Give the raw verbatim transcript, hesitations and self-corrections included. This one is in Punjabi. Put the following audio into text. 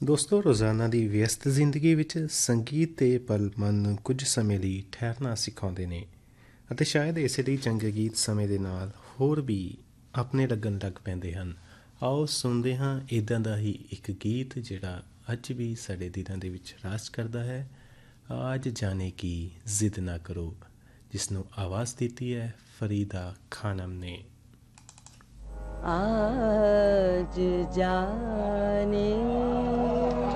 ਦੋਸਤੋ, ਰੋਜ਼ਾਨਾ ਦੀ ਵਿਅਸਤ ਜ਼ਿੰਦਗੀ ਵਿੱਚ ਸੰਗੀਤ ਦੇ ਪਲ ਮਨ ਨੂੰ ਕੁਝ ਸਮੇਂ ਲਈ ਠਹਿਰਨਾ ਸਿਖਾਉਂਦੇ ਨੇ ਅਤੇ ਸ਼ਾਇਦ ਇਸੇ ਲਈ ਚੰਗੇ ਗੀਤ ਸਮੇਂ ਦੇ ਨਾਲ ਹੋਰ ਵੀ ਆਪਣੇ ਲੱਗਣ ਲੱਗ ਪੈਂਦੇ ਹਨ। ਆਓ ਸੁਣਦੇ ਹਾਂ ਇੱਦਾਂ ਦਾ ਹੀ ਇੱਕ ਗੀਤ ਜਿਹੜਾ ਅੱਜ ਵੀ ਸਾਡੇ ਦਿਲਾਂ ਦੇ ਵਿੱਚ ਰਾਜ ਕਰਦਾ ਹੈ। ਆਜ ਜਾਣੇ ਕੀ ਜ਼ਿੱਦ ਨਾ ਕਰੋ, ਜਿਸ ਨੂੰ ਆਵਾਜ਼ ਦਿੱਤੀ ਹੈ ਫਰੀਦਾ ਖਾਨਮ ਨੇ। आज जाने